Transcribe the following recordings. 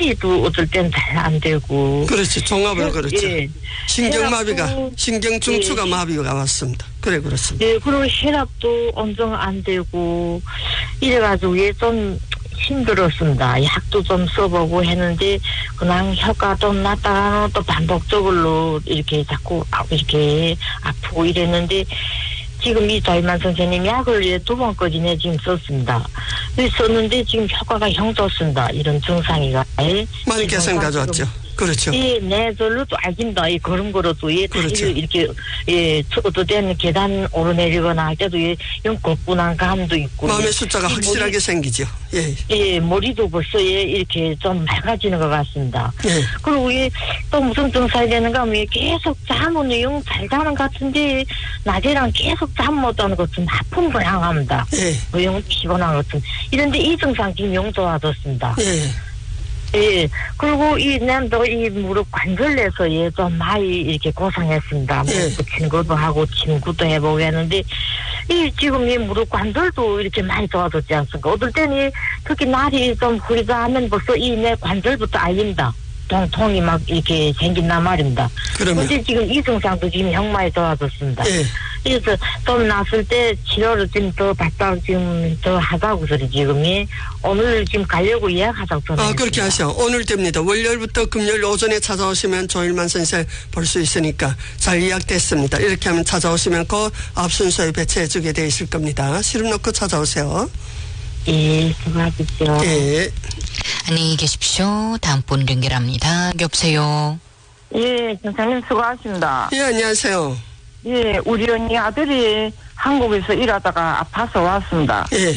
심리도 어떨 땐 잘 안 되고. 그렇지. 종합으로 그렇죠. 예. 신경마비가, 신경중추가 예. 마비가 왔습니다. 그래, 그렇습니다. 예, 그리고 혈압도 엄청 안 되고, 이래가지고, 예, 좀 힘들었습니다. 약도 좀 써보고 했는데, 그냥 효과 좀 났다가는 또 반복적으로 이렇게 자꾸, 이렇게 아프고 이랬는데, 지금 이 조일만 선생님 약을 2번까지나 지금 썼습니다. 썼는데 지금 효과가 형 좋습니다. 이런 증상이가. 예. 많이 개선 가져왔죠. 그렇죠. 예, 네, 저로도 알긴다. 이 걸음걸어도, 예, 그렇죠. 이렇게, 예, 어떨 때는 계단 오르내리거나 할 때도, 예, 영 걷고난 감도 있고. 마음의 숫자가 확실하게 생기죠. 예. 예, 머리도 벌써, 예, 이렇게 좀 맑아지는 것 같습니다. 예. 그리고, 예, 또 무슨 증상이 되는가 하면, 예, 계속 잠은 영 잘 자는 것 같은데, 낮에랑 계속 잠 못 자는 것 좀 아픈 거 향합니다. 예. 영 피곤한 것 좀. 이런데 이 증상 지금 영 좋아졌습니다. 예. 예, 그리고 난도 이 무릎 관절에서 예, 좀 많이 이렇게 고생했습니다. 무릎 붙이는 것도 하고, 침구도 해보고 했는데, 지금 이 무릎 관절도 이렇게 많이 좋아졌지 않습니까? 어떨 때는 특히 날이 좀 흐리다 하면 벌써 내 관절부터 알립니다. 통이 막 이렇게 생긴단 말입니다. 그런데 지금 이 증상도 지금 정말 좋아졌습니다. 예. 그래서 좀 났을 때 치료를 좀 더 받다 지금 더 하자고 소리 지금이 오늘 지금 가려고 예약하자고. 그렇게 하셔. 오늘 됩니다. 월요일부터 금요일 오전에 찾아오시면 조일만 선생 볼 수 있으니까 잘 예약됐습니다. 이렇게 하면 찾아오시면 그 앞 순서에 배치해 주게 돼 있을 겁니다. 시름 놓고 찾아오세요. 예, 수고하십시오. 예. 안녕히 계십시오. 다음 분 연결합니다. 여보세요. 예, 선생님 수고하십니다. 예, 안녕하세요. 예, 우리 언니 아들이 한국에서 일하다가 아파서 왔습니다. 예.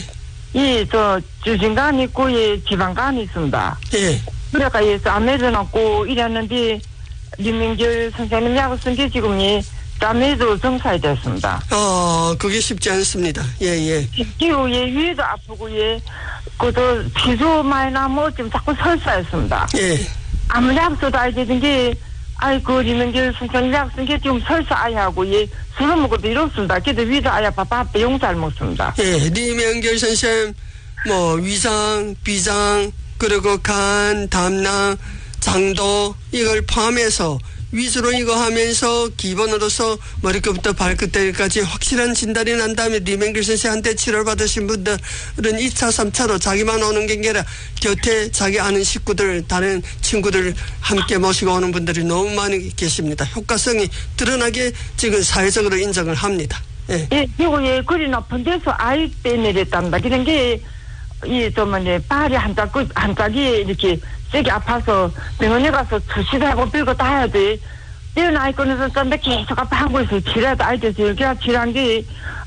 주진간 있고, 지방간 있습니다. 예. 그래가 땀에도 넣고 이랬는데, 리민결 선생님 약을 쓴 게 지금 땀에도 정상이 됐습니다. 그게 쉽지 않습니다. 예. 그리고 위에도 아프고, 그도 피도 많이 나면 좀 자꾸 설사했습니다. 예. 아무 약 써도 안 되는 게, 리민결 선생님 약 쓴 게 지금 설사 아예 하고, 술을 먹어도 이렇습니다. 그래도 위도 아예 밥 용 잘 먹습니다. 예, 리명결 선생, 위장, 비장, 그리고 간, 담낭, 장도, 이걸 포함해서 위주로 이거 하면서 기본으로서 머리끝부터 발끝까지 확실한 진단이 난 다음에 리명길 선생한테 치료를 받으신 분들은 2차, 3차로 자기만 오는 게 아니라 곁에 자기 아는 식구들, 다른 친구들 함께 모시고 오는 분들이 너무 많이 계십니다. 효과성이 드러나게 지금 사회적으로 인정을 합니다. 예. 그리고 그리 높은 데서 아이 빼내렸답니다. 그런 게, 발이 한 짝이 이렇게 세게 아파서 병원에 가서 투시도 하고 빌고 다 해야 돼. 이런 아이 꺼내서 썼는데 계속 아파 한국에서 치료해도 아이들에서 여기가 치료한 게,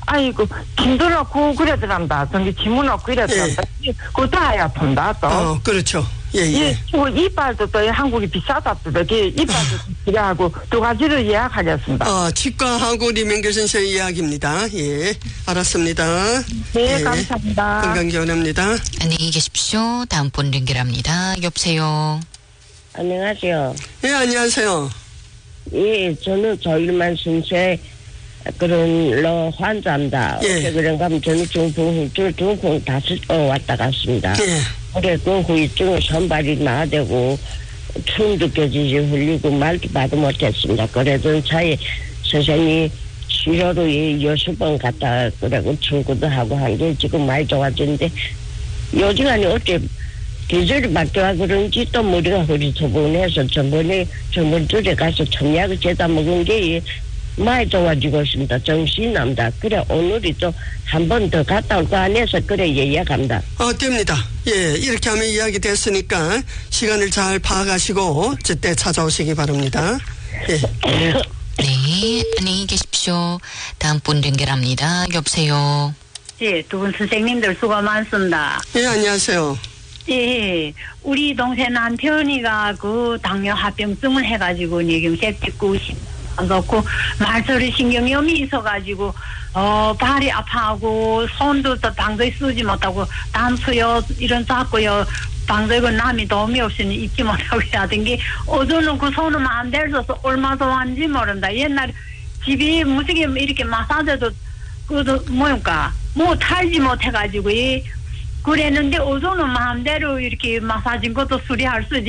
김도 넣고 그러더랍니다. 전기 지문 넣고 이러더랍니다. 그것도 아이 아픕니다, 또. 그렇죠. 예. 그리고 이빨도 또 한국이 비싸답니다. 이빨도 치료하고 두 가지를 예약하겠습니다. 치과하고 리명길 선생 이야기입니다. 예. 알았습니다. 네, 예. 감사합니다. 건강기원합니다. 안녕히 계십시오. 다음 분 연결합니다. 여보세요. 안녕하세요. 예, 안녕하세요. 예, 저는 조일만 선생 그런 환자입니다. 예. 그런가 하면 저는 중풍 5번 왔다 갔습니다. 예. 그래, 그 후유증은 손발이 나대고 춤 느껴지지 흘리고 말도 말도 못했습니다. 그래도 차에 선생님이 치료로 6번 갔다 그래고 출구도 하고 한 게 지금 많이 좋아졌는데 요즘에 어째 계절이 바뀌어 그런지 또 머리가 흐릿해서 저번 주에 가서 청약을 재다 먹은 게 많이 좋아지고 있습니다. 정신이 납니다. 그래 오늘이 또 한 번 더 갔다 올 거 아니어서 그래 예약합니다. 됩니다. 예, 이렇게 하면 이야기 됐으니까 시간을 잘 파악하시고 제때 찾아오시기 바랍니다. 예. 네, 안녕히 계십시오. 다음 분 연결합니다. 여보세요. 예, 두 분 선생님들 수고 많습니다. 예, 안녕하세요. 예, 우리 동생 남편이가 그 당뇨 합병증을 해가지고 지금 septic 그렇고 말소리 신경염이 있어가지고 발이 아파하고 손도 또 방도에 쓰지 못하고 담수요 이런 잡고요 방도에 남이 도움이 없으니 입지 못하고 해야 된 게 어제는 그 손을 마음대로 써서 얼마 좋아하는지 모른다. 옛날 집이 무지개 이렇게 마사지도 그도 뭐일까 뭐 탈지 못해가지고 그랬는데 어제는 마음대로 이렇게 마사지인 것도 수리할 수 있지.